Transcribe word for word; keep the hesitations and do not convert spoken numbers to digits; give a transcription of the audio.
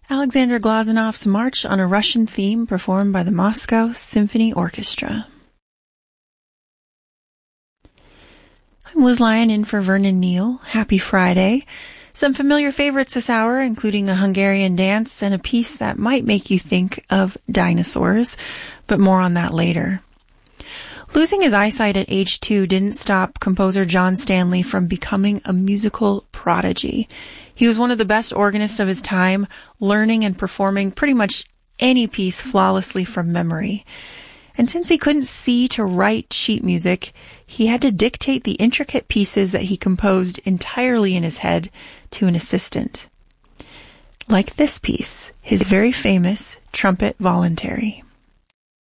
Alexander Glazenov's March on a Russian Theme performed by the Moscow Symphony Orchestra. I'm Liz Lyon in for Vernon Neal. Happy Friday. Some familiar favorites this hour, including a Hungarian dance and a piece that might make you think of dinosaurs, but more on that later. Losing his eyesight at age two didn't stop composer John Stanley from becoming a musical prodigy. He was one of the best organists of his time, learning and performing pretty much any piece flawlessly from memory. And since he couldn't see to write sheet music, he had to dictate the intricate pieces that he composed entirely in his head to an assistant. Like this piece, his very famous Trumpet Voluntary.